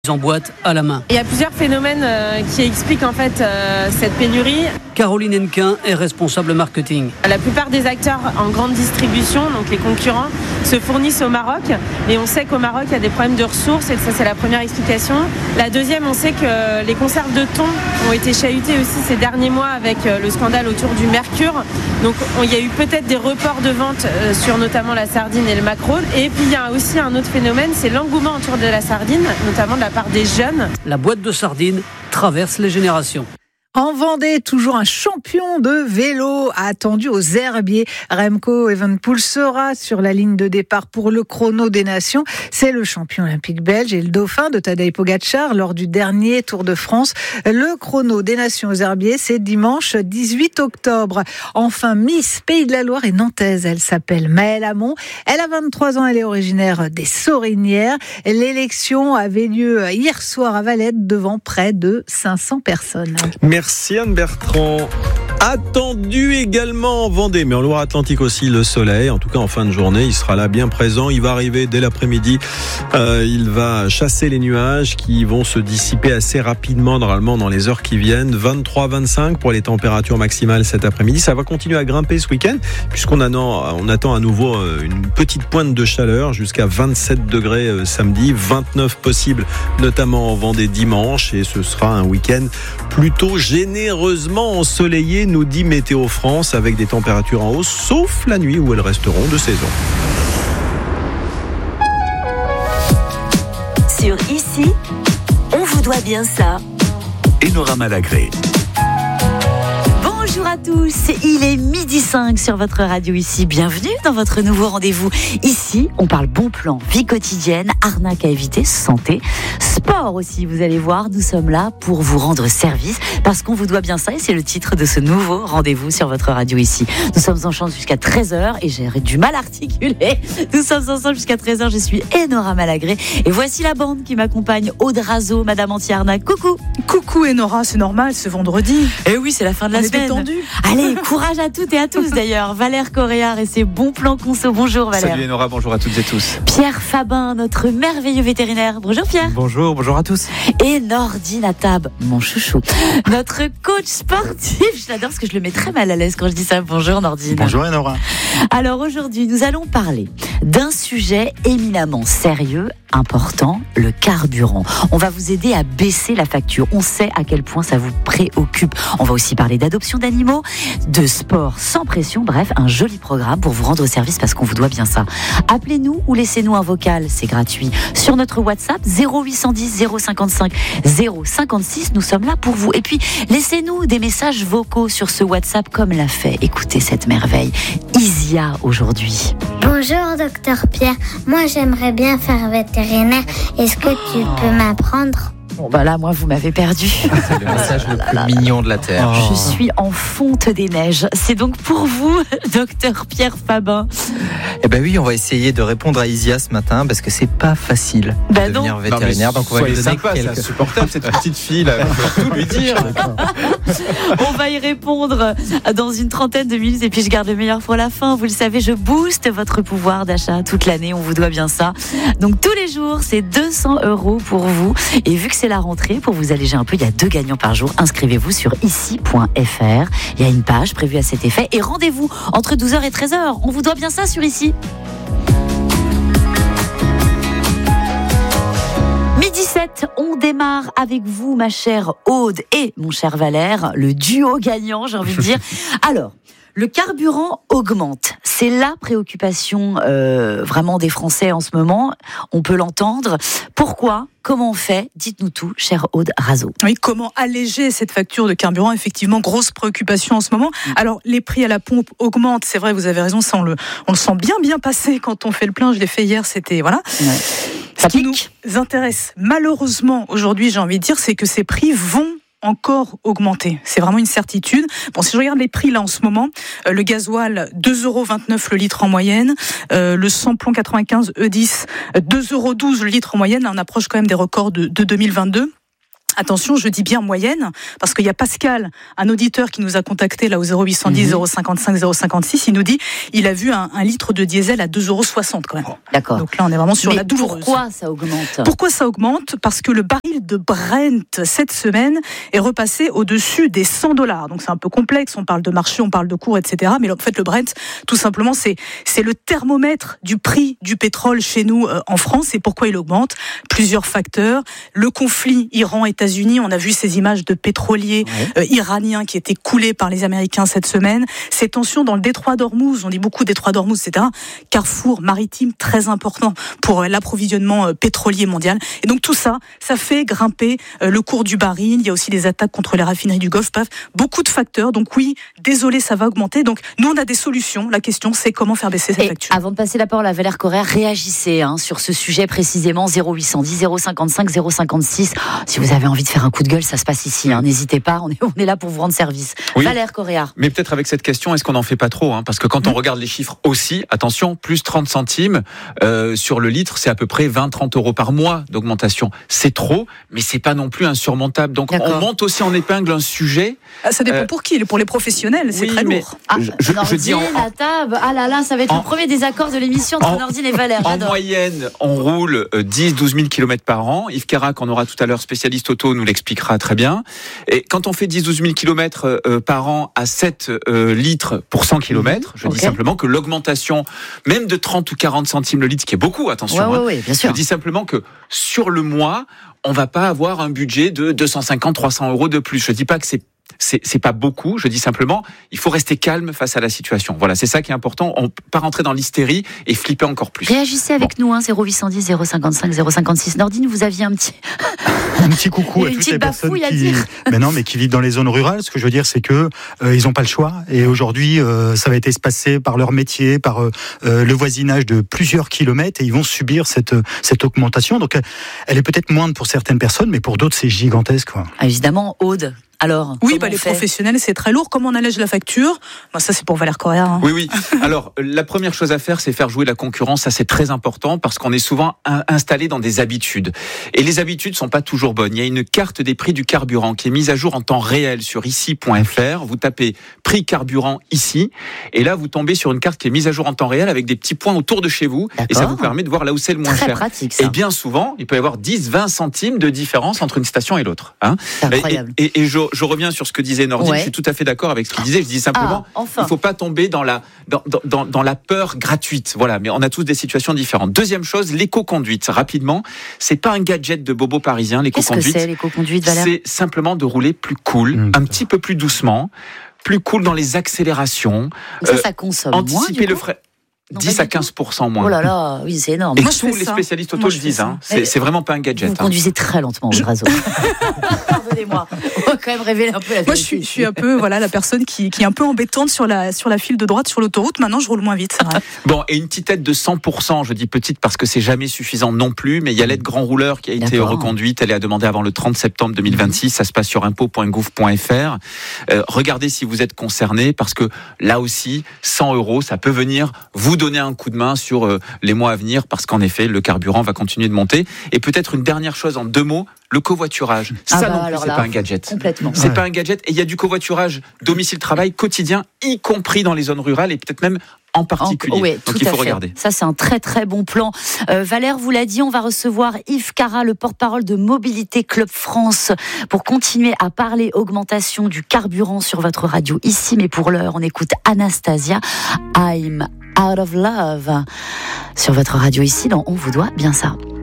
en boîte à la main. Il y a plusieurs phénomènes qui expliquent en fait cette pénurie. Caroline Hennequin est responsable marketing. La plupart des acteurs en grande distribution, donc les concurrents, se fournissent au Maroc. Et on sait qu'au Maroc, il y a des problèmes de ressources et ça, c'est la première explication. La deuxième, on sait que les conserves de thon ont été chahutées aussi ces derniers mois avec le scandale autour du mercure. Donc il y a eu peut-être des reports de vente sur notamment la sardine et le maquereau. Et puis il y a aussi un autre phénomène, c'est l'engouement autour de la sardine, notamment de la part des jeunes. La boîte de sardines traverse les générations. En Vendée, toujours un champion de vélo attendu aux Herbiers. Remco Evenepoel sera sur la ligne de départ pour le chrono des nations. C'est le champion olympique belge et le dauphin de Tadej Pogačar lors du dernier Tour de France. Le chrono des nations aux Herbiers, c'est dimanche 18 octobre. Enfin, Miss Pays de la Loire est nantaise. Elle s'appelle Maëlle Hamon. Elle a 23 ans, elle est originaire des Sorinières. L'élection avait lieu hier soir à Valette devant près de 500 personnes. Merci Anne Bertrand. Attendu également en Vendée, mais en Loire-Atlantique aussi le soleil, en tout cas en fin de journée, il sera là bien présent, il va arriver dès l'après-midi, il va chasser les nuages qui vont se dissiper assez rapidement normalement dans les heures qui viennent, 23-25 pour les températures maximales cet après-midi, ça va continuer à grimper ce week-end puisqu'on attend à nouveau une petite pointe de chaleur jusqu'à 27 degrés samedi, 29 possible notamment en Vendée dimanche et ce sera un week-end plutôt généreusement ensoleillé, nous dit Météo France, avec des températures en hausse, sauf la nuit où elles resteront de saison. Sur Ici, on vous doit bien ça. Enora Malagré. Bonjour à tous, il est 12h05 sur votre radio Ici. Bienvenue dans votre nouveau rendez-vous. Ici, on parle bon plan, vie quotidienne, arnaque à éviter, santé, sport aussi. Vous allez voir, nous sommes là pour vous rendre service parce qu'on vous doit bien ça et c'est le titre de ce nouveau rendez-vous sur votre radio Ici. Nous sommes en chance jusqu'à 13h et j'ai du mal à articuler. Nous sommes ensemble jusqu'à 13h, je suis Enora Malagré et voici la bande qui m'accompagne. Aude Razo, Madame Anti-Arnaque, coucou. Coucou Enora, c'est normal, c'est vendredi. Et oui, c'est la fin de la semaine. Allez, courage à toutes et à tous d'ailleurs. Valère Coréard et ses bons plans conso. Bonjour Valère. Salut Enora, bonjour à toutes et tous. Pierre Fabin, notre merveilleux vétérinaire. Bonjour Pierre. Bonjour à tous. Et Nordine Atab, mon chouchou, notre coach sportif. Je l'adore parce que je le mets très mal à l'aise quand je dis ça. Bonjour Nordine. Bonjour Enora. Alors aujourd'hui, nous allons parler d'un sujet éminemment sérieux, important, le carburant. On va vous aider à baisser la facture. On sait à quel point ça vous préoccupe. On va aussi parler d'adoption d'animaux, de sport sans pression, bref, un joli programme pour vous rendre service parce qu'on vous doit bien ça. Appelez-nous ou laissez-nous un vocal, c'est gratuit. Sur notre WhatsApp 0810 055 056, nous sommes là pour vous. Et puis, laissez-nous des messages vocaux sur ce WhatsApp comme l'a fait, écoutez cette merveille, Isia aujourd'hui. Bonjour docteur Pierre, moi j'aimerais bien faire vétérinaire, est-ce que tu peux m'apprendre ? Bon bah là, moi, vous m'avez perdu. C'est le message le plus mignon de la Terre. Je suis en fonte des neiges. C'est donc pour vous, docteur Pierre Fabin. Eh ben oui, on va essayer de répondre à Isia ce matin parce que c'est pas facile de devenir vétérinaire. Donc on va lui donner c'est insupportable cette petite fille là. Il faut tout lui dire. On va y répondre dans une trentaine de minutes et puis je garde le meilleur pour la fin. Vous le savez, je booste votre pouvoir d'achat toute l'année. On vous doit bien ça. Donc tous les jours, c'est 200 € pour vous. Et vu que c'est la rentrée, pour vous alléger un peu, il y a 2 gagnants par jour. Inscrivez-vous sur ici.fr. Il y a une page prévue à cet effet. Et rendez-vous entre 12h et 13h. On vous doit bien ça sur Ici. Midi 7, on démarre avec vous, ma chère Aude et mon cher Valère, le duo gagnant, j'ai envie de dire. Alors, le carburant augmente. C'est la préoccupation vraiment des Français en ce moment. On peut l'entendre. Pourquoi ? Comment on fait ? Dites-nous tout, chère Aude Razo. Oui, comment alléger cette facture de carburant ? Effectivement, grosse préoccupation en ce moment. Alors, les prix à la pompe augmentent. C'est vrai, vous avez raison, ça on le sent bien passer quand on fait le plein. Je l'ai fait hier, c'était... Voilà. Ouais. Ce qui nous intéresse malheureusement aujourd'hui, j'ai envie de dire, c'est que ces prix vont encore augmenter. C'est vraiment une certitude. Bon, si je regarde les prix là en ce moment, le gasoil 2,29 € le litre en moyenne, le samplon 95 E10 2,12 € le litre en moyenne. Là, on approche quand même des records de 2022. Attention, je dis bien moyenne, parce qu'il y a Pascal, un auditeur qui nous a contacté là au 0810 055 056, il nous dit il a vu un litre de diesel à 2,60 € quand même. D'accord. Donc là, on est vraiment sur la douloureuse. Pourquoi ça augmente ? Pourquoi ça augmente ? Parce que le baril de Brent, cette semaine, est repassé au-dessus des $100. Donc c'est un peu complexe, on parle de marché, on parle de cours, etc. Mais en fait, le Brent, tout simplement, c'est le thermomètre du prix du pétrole chez nous en France. Et pourquoi il augmente ? Plusieurs facteurs. Le conflit Iran-États-Unis, on a vu ces images de pétroliers iraniens qui étaient coulés par les Américains cette semaine. Ces tensions dans le détroit d'Ormuz, on dit beaucoup détroit d'Ormuz, etc. Carrefour maritime très important pour l'approvisionnement pétrolier mondial. Et donc tout ça, ça fait grimper le cours du baril. Il y a aussi des attaques contre les raffineries du Golfe. Beaucoup de facteurs. Donc oui, désolé, ça va augmenter. Donc nous, on a des solutions. La question, c'est comment faire baisser cette facture. Avant de passer la parole à Valère Correa, réagissez sur ce sujet précisément. 0810 055 056. Si vous avez envie de faire un coup de gueule, ça se passe ici. N'hésitez pas, on est là pour vous rendre service. Oui. Valère Correa. Mais peut-être avec cette question, est-ce qu'on n'en fait pas trop Parce que quand on regarde les chiffres aussi, attention, plus 30 centimes sur le litre, c'est à peu près 20-30 € par mois d'augmentation. C'est trop, mais c'est pas non plus insurmontable. Donc on monte aussi en épingle un sujet. Ça dépend pour qui. Pour les professionnels, c'est très lourd. Je dis la table. Ah là là, ça va être le premier désaccord de l'émission entre Nordine et Valère. En moyenne, on roule 10-12 000 km par an. Yves Carac, on aura tout à l'heure, spécialiste auto, nous l'expliquera très bien. Et quand on fait 10-12 000 km par an à 7 litres pour 100 km, je dis simplement que l'augmentation, même de 30 ou 40 centimes le litre, ce qui est beaucoup, attention, bien sûr. Je dis simplement que sur le mois, on va pas avoir un budget de 250-300 € de plus. Je dis pas que c'est pas beaucoup, je dis simplement, il faut rester calme face à la situation. Voilà, c'est ça qui est important. On ne peut pas rentrer dans l'hystérie et flipper encore plus. Réagissez avec nous, 0810 055 056. Nordine, vous aviez un petit coucou à toutes les personnes qui vivent dans les zones rurales. Ce que je veux dire, c'est que ils n'ont pas le choix. Et aujourd'hui, ça va être espacé par leur métier, par le voisinage de plusieurs kilomètres, et ils vont subir cette augmentation. Donc, elle est peut-être moindre pour certaines personnes, mais pour d'autres, c'est gigantesque. Évidemment, Aude. Alors, oui, les professionnels, c'est très lourd. Comment on allège la facture ? Ça, c'est pour Valère Correa. Oui. Alors, la première chose à faire, c'est faire jouer la concurrence. Ça, c'est très important parce qu'on est souvent installé dans des habitudes. Et les habitudes sont pas toujours bonnes. Il y a une carte des prix du carburant qui est mise à jour en temps réel sur ici.fr. Vous tapez prix carburant ici. Et là, vous tombez sur une carte qui est mise à jour en temps réel avec des petits points autour de chez vous. D'accord. Et ça vous permet de voir là où c'est le moins cher. Pratique, ça. Et bien souvent, il peut y avoir 10-20 centimes de différence entre une station et l'autre. C'est incroyable. Et je reviens sur ce que disait Nordine. Je suis tout à fait d'accord avec ce qu'il disait. Je dis simplement, il ne faut pas tomber dans la peur gratuite. Voilà, mais on a tous des situations différentes. Deuxième chose, l'éco-conduite. Rapidement, c'est pas un gadget de bobo parisien. L'éco-conduite, qu'est-ce que c'est, l'éco-conduite, Valère ? C'est simplement de rouler plus cool, un petit peu plus doucement, plus cool dans les accélérations. Ça consomme anticiper moins, le frais. 10 à 15% moins. Oh là là, oui, c'est énorme. Et tous les spécialistes auto le disent. C'est vraiment pas un gadget. Vous conduisez très lentement, Brazo. Pardonnez-moi. On va quand même révéler un peu la vérité. Moi, je suis un peu la personne qui est un peu embêtante sur la file de droite sur l'autoroute. Maintenant, je roule moins vite, c'est vrai. Bon, et une petite aide de 100%, je dis petite parce que c'est jamais suffisant non plus, mais il y a l'aide grand rouleur qui a été reconduite. Elle est à demander avant le 30 septembre 2026. Ça se passe sur impôt.gouv.fr. Regardez si vous êtes concerné parce que là aussi, 100 €, ça peut venir vous donner un coup de main sur les mois à venir parce qu'en effet, le carburant va continuer de monter. Et peut-être une dernière chose en 2 mots, le covoiturage. Ça non plus, c'est pas un gadget. Complètement. C'est pas un gadget. Et il y a du covoiturage domicile-travail quotidien, y compris dans les zones rurales et peut-être même en particulier. Donc il faut regarder. Ça, c'est un très très bon plan. Valère vous l'a dit, on va recevoir Yves Carac, le porte-parole de Mobilité Club France, pour continuer à parler augmentation du carburant sur votre radio ici. Mais pour l'heure, on écoute Anastasia, I'm Out of Love, sur votre radio ici dans On vous doit bien ça.